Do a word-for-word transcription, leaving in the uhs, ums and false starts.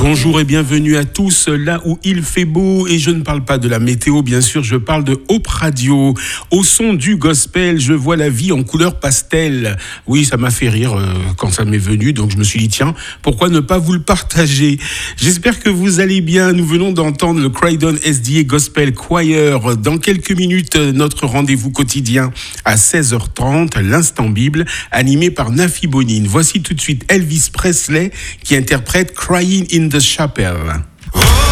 Bonjour et bienvenue à tous là où il fait beau, et je ne parle pas de la météo bien sûr, je parle de Hope Radio. Au son du gospel, je vois la vie en couleur pastel. Oui, ça m'a fait rire euh, quand ça m'est venu, donc je me suis dit tiens, pourquoi ne pas vous le partager. J'espère que vous allez bien. Nous venons d'entendre le Croydon S D A Gospel Choir. Dans quelques minutes, notre rendez-vous quotidien à seize heures trente, l'instant Bible, animé par Nafi Bonine. Voici tout de suite Elvis Presley qui interprète Crying in the Chapel. Oh!